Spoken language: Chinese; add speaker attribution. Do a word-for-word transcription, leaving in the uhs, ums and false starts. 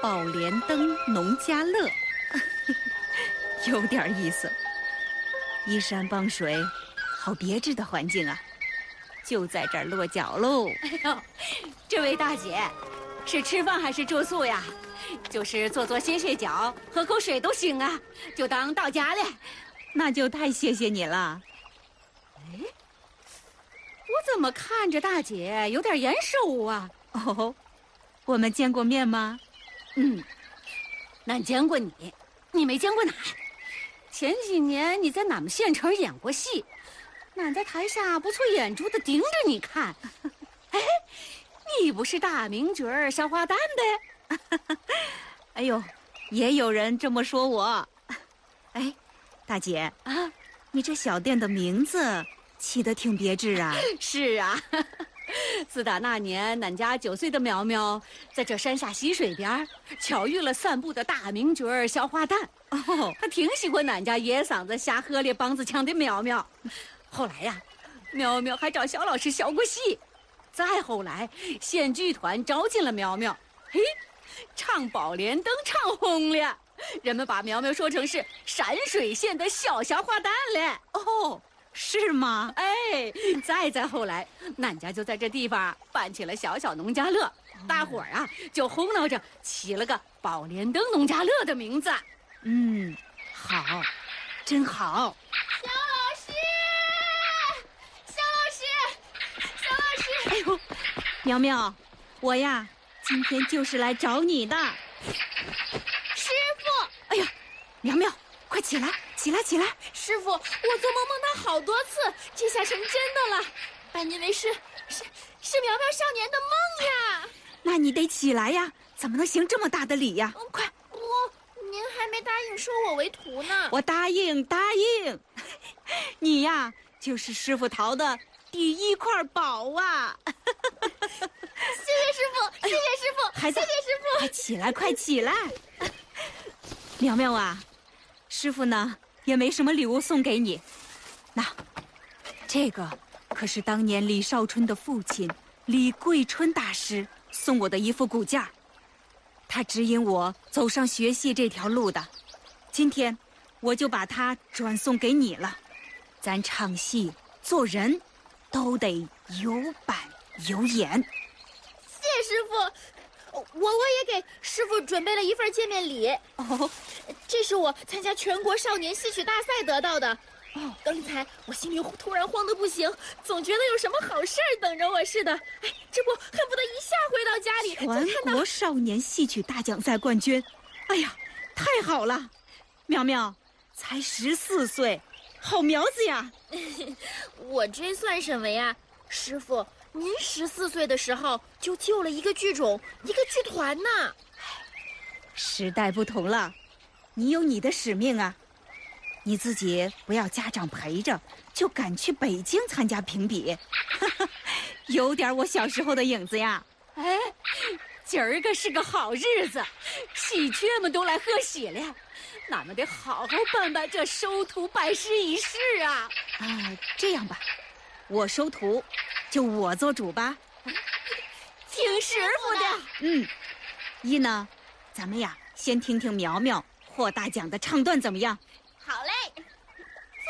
Speaker 1: 宝莲灯农家乐，有点意思。依山傍水，好别致的环境啊！就在这儿落脚喽。
Speaker 2: 哎呦，这位大姐，是吃饭还是住宿呀？就是坐坐歇歇脚，喝口水都行啊，就当到家了。
Speaker 1: 那就太谢谢你了。
Speaker 2: 哎，我怎么看着大姐有点眼熟啊？
Speaker 1: 哦，我们见过面吗？
Speaker 2: 嗯，俺见过你，你没见过俺。前几年你在俺们县城演过戏，俺在台下不错眼珠子盯着你看。哎，你不是大名角儿小花旦的？
Speaker 1: 哎呦，也有人这么说我。哎，大姐
Speaker 2: 啊，
Speaker 1: 你这小店的名字起得挺别致啊。
Speaker 2: 是啊，自打那年俺家九岁的苗苗在这山下溪水边巧遇了散步的大名角儿小花旦。
Speaker 1: 哦，
Speaker 2: 他挺喜欢俺家野嗓子下河里梆子腔的苗苗。后来呀，苗苗还找小老师学过戏。再后来，县剧团招进了苗苗，嘿，唱宝莲灯唱红了，人们把苗苗说成是山水县的小小花旦了。
Speaker 1: 哦，是吗？
Speaker 2: 哎，再再后来，俺家就在这地方办起了小小农家乐，大伙儿啊就哄闹着起了个宝莲灯农家乐的名字。
Speaker 1: 嗯，好，真好。
Speaker 3: 小老师，小老师，小老师！
Speaker 1: 哎呦，苗苗，我呀，今天就是来找你的。
Speaker 3: 师傅！
Speaker 1: 哎呀，苗苗，快起来，起来，起来！
Speaker 3: 师傅，我做梦梦到好多次，这下成真的了。拜您为师，是是苗苗少年的梦呀。
Speaker 1: 那你得起来呀，怎么能行这么大的礼呀？快！
Speaker 3: 我。您还没答应收我为徒呢。
Speaker 1: 我答应，答应。你呀，就是师傅淘的第一块宝啊！
Speaker 3: 谢谢师傅，谢谢师傅，
Speaker 1: 孩子，
Speaker 3: 谢谢师傅。
Speaker 1: 快起来，快起来！苗苗啊，师傅呢也没什么礼物送给你。那，这个可是当年李少春的父亲李桂春大师送我的一副骨架。他指引我走上学戏这条路的，今天我就把它转送给你了。咱唱戏做人都得有板有眼。
Speaker 3: 谢谢师傅，我我也给师傅准备了一份见面礼。
Speaker 1: 哦，
Speaker 3: 这是我参加全国少年戏曲大赛得到的。哦，刚才我心里突然慌得不行，总觉得有什么好事儿等着我似的。哎，这不恨不得一下回到家里
Speaker 1: 全国少年戏曲大奖赛冠军。哎呀，太好了！苗苗才十四岁，好苗子呀！
Speaker 3: 我这算什么呀？师傅，您十四岁的时候就救了一个剧种，一个剧团呢。
Speaker 1: 时代不同了，你有你的使命啊。你自己不要家长陪着，就赶去北京参加评比，有点我小时候的影子呀。
Speaker 2: 哎，今儿个是个好日子，喜鹊们都来贺喜了，俺们得好好办办这收徒拜师仪式啊！
Speaker 1: 啊，这样吧，我收徒，就我做主吧。
Speaker 2: 听师傅的。
Speaker 1: 嗯，一呢，咱们呀先听听苗苗获大奖的唱段怎么样？